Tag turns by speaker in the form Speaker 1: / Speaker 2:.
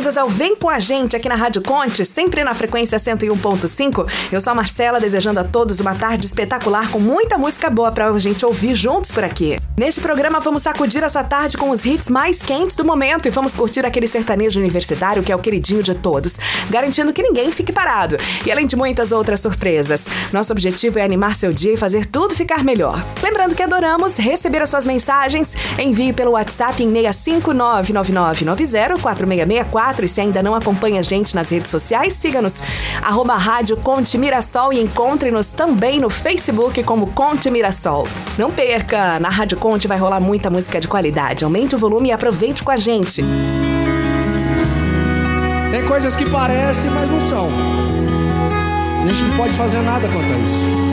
Speaker 1: bem-vindos ao Vem Com a Gente aqui na Rádio Conte, sempre na frequência 101.5. Eu sou a Marcela, desejando a todos uma tarde espetacular com muita música boa pra gente ouvir juntos por aqui. Neste programa vamos sacudir a sua tarde com os hits mais quentes do momento e vamos curtir aquele sertanejo universitário que é o queridinho de todos, garantindo que ninguém fique parado. E além de muitas outras surpresas. Nosso objetivo é animar seu dia e fazer tudo ficar melhor. Lembrando que adoramos receber as suas mensagens. Envie pelo WhatsApp em 65999904664 e se ainda não acompanha a gente nas redes sociais, siga-nos @Rádio Conte Mirassol e encontre-nos também no Facebook como Conte Mirassol. Não perca! Na Rádio Conte vai rolar muita música de qualidade. Aumente o volume e aproveite com a gente.
Speaker 2: Tem coisas que parecem, mas não são. A gente não pode fazer nada quanto a isso.